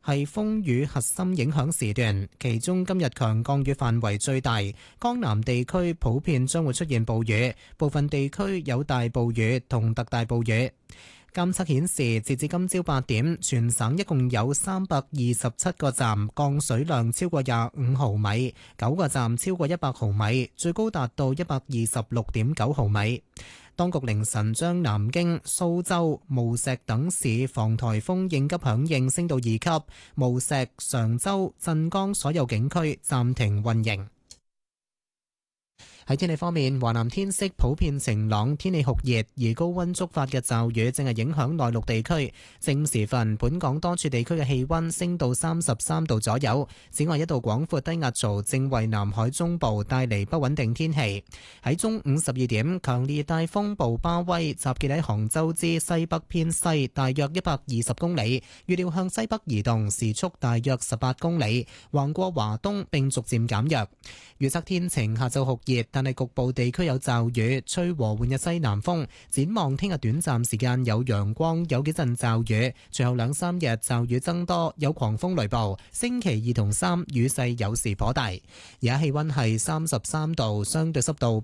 係風雨核心影響時段，其中今日強降雨範圍最大，江南地區普遍將會出現暴雨，部分地區有大暴雨同特大暴雨。監測顯示，截至今朝8點，全省一共有327個站降水量超過25毫米，9個站超過100毫米，最高達到126.9毫米。當局凌晨將南京、蘇州、無錫等市防颱風應急響應升到2級，無錫、常州、鎮江所有景區暫停運營。喺天氣方面，華南天色普遍晴朗，天氣酷熱，而高溫觸發嘅驟雨正係影響內陸地區。正午時分，本港多處地區嘅氣溫升到33度左右。此外，一道廣闊低壓槽正為南海中部帶嚟不穩定天氣。喺中午12點，強烈熱帶風暴巴威集結喺杭州之西北偏西大約120公里，預料向西北移動，時速大約18公里，橫過華東並逐漸減弱。預測天晴，下晝酷熱，但係局部地區有驟雨，吹和緩嘅西南風。展望聽日短暫時間有陽光，有幾陣驟雨，隨後2、3日驟雨增多，有狂風雷暴。星期2同3雨勢有時頗大。而家氣溫係33度，相對濕度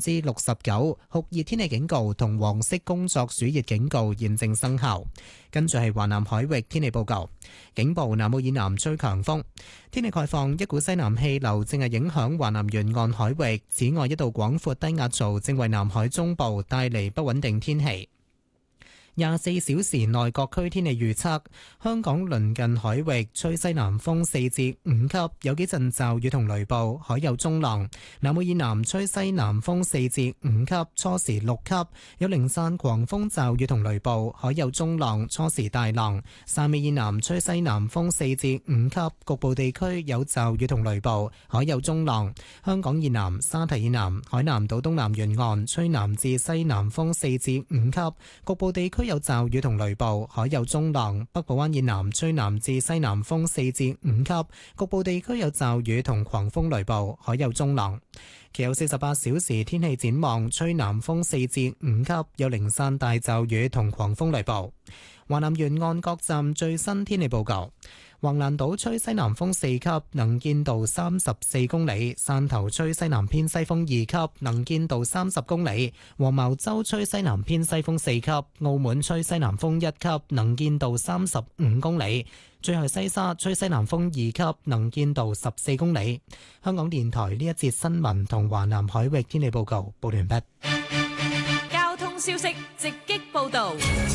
69%，酷熱天氣警告同黃色工作暑熱警告現正生效。跟住係華南海域天氣報告，警報南澳以南吹強風。天氣概況，一股西南氣流正係影響華南沿岸海域，此外一道廣闊低壓槽正為南海中部帶嚟不穩定天氣。24小時內各區天氣預測：香港鄰近海域吹西南風4至5級，有幾陣驟雨同雷暴，海有中浪。南澳以南吹西南風4至5級，初時6級，有零散狂風驟雨同雷暴，海有中浪，初時大浪。汕尾以南吹西南風4至5級，局部地區有驟雨同雷暴，海有中浪。香港以南、沙堤以南、海南島東南沿岸吹南至西南風4至5級，局部地區有驟雨同雷暴，海有中浪。北部灣以南吹南至西南風4至5級，局部地區有驟雨同狂風雷暴，海有中浪。其後48小時天氣展望，吹南風4至5級，有零散大驟雨同狂風雷暴。華南沿岸各站最新天氣報告：橫瀾島吹西南風4級，能見度34公里；汕頭吹西南偏西風2級，能見度30公里；黃茅洲吹西南偏西風4級；澳門吹西南風1級，能見度35公里；最後西沙吹西南風2級，能見度14公里。香港電台呢一節新聞同華南海域天氣報告報完畢。 交通消息直擊報道。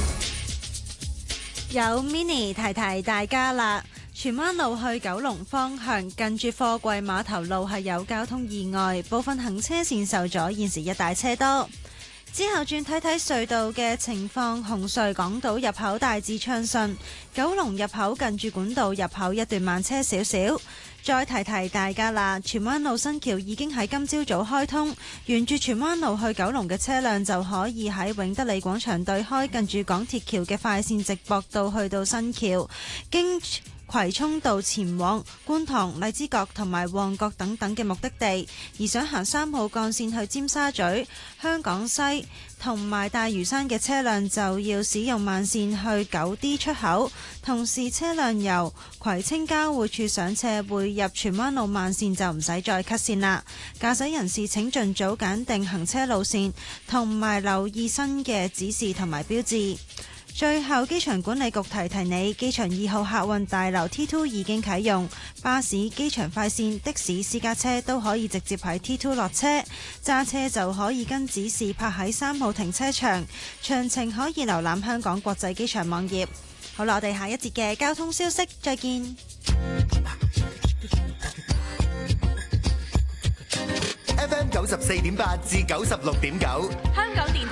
有 mini 提提大家啦，荃灣路去九龍方向近住貨櫃碼頭路係有交通意外，部分行車線受阻，現時一大車多。之後轉睇睇隧道嘅情況，紅隧港島入口大致暢順，九龍入口近住管道入口一段慢車少少。再提提大家啦，荃灣路新橋已經喺今朝早開通，沿住荃灣路去九龍嘅車輛就可以喺永德里廣場對開近住港鐵橋嘅快線直駁道去到新橋，經葵涌道前往觀塘、荔枝角同埋旺角等等嘅目的地，而想行3號幹線去尖沙咀、香港西同埋大嶼山嘅車輛就要使用慢線去9D 出口，同時車輛由葵青交匯處上斜會入荃灣路慢線就唔使再 cut 線啦。駕駛人士請盡早揀定行車路線，同埋留意新嘅指示同埋標誌。最後，機場管理局提提你，機場2號客運大樓 T2 已經啟用，巴士、機場快線、的士、私家車都可以直接喺 T2 落車，揸車就可以跟指示泊喺3號停車場。詳情可以瀏覽香港國際機場網頁。好啦，我哋下一節嘅交通消息再見。 FM 94.8至96.9， 香港電